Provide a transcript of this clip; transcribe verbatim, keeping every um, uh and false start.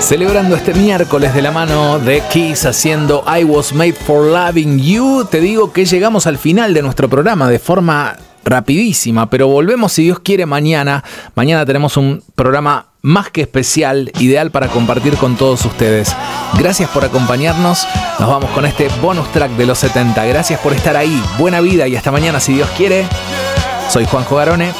Celebrando este miércoles de la mano de Kiss haciendo I Was Made for Loving You, te digo que llegamos al final de nuestro programa de forma rapidísima, pero volvemos si Dios quiere mañana. Mañana tenemos un programa más que especial, ideal para compartir con todos ustedes. Gracias por acompañarnos. Nos vamos con este bonus track de los setenta. Gracias por estar ahí. Buena vida y hasta mañana si Dios quiere. Soy Juanjo Garone.